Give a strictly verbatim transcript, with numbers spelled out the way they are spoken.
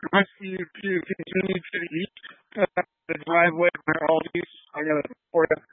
Once you, you continue to the east, uh, the driveway where Aldi's, I got it for you.